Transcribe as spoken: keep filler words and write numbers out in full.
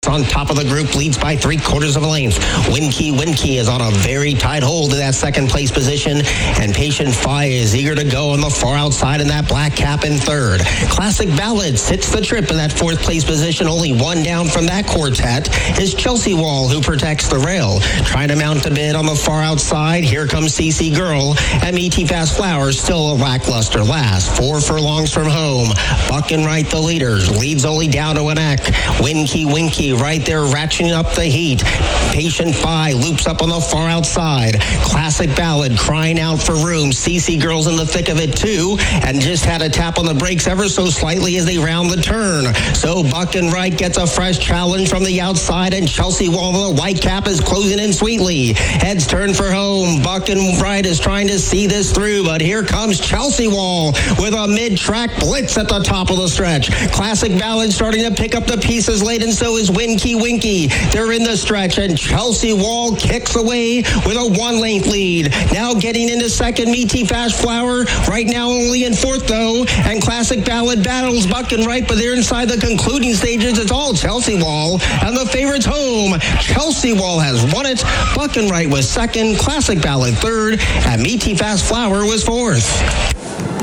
on top of the group, leads by three quarters of a length. Winky Winky is on a very tight hold to that second place position, and Patient Fi is eager to go on the far outside in that black cap in third. Classic Ballad sits the trip in that fourth place position, only one down from that quartet is Chelsea Wall, who protects the rail. Trying to mount a bid on the far outside, here comes C C Girl, and Meaty Fast Flowers still a lackluster last. Four furlongs from home. Buck and Right the leaders, leads only down to a neck. Winky Winky right there ratcheting up the heat. Patient Fi loops up on the far outside. Classic Ballad crying out for room. C C Girl's in the thick of it too, and just had a tap on the brakes ever so slightly as they round the turn. So Buck and Right gets a fresh challenge from the outside, and Chelsea Wall, the white cap, is closing in sweetly. Heads turn for home. Buck and Right is trying to see this through, but here comes Chelsea Wall with a mid-track blitz at the top of the stretch. Classic Ballad starting to pick up the pieces late, and so is Winky Winky. They're in the stretch, and Chelsea Wall kicks away with a one-length lead. Now getting into second, Meaty Fast Flower. Right now only in fourth, though, and Classic Ballad battles Buck and Right, but they're inside the concluding stages. It's all Chelsea Wall, and the favorite's home. Chelsea Wall has won it. Buck and Right was second, Classic Ballad third, and Meaty Fast Flower was fourth.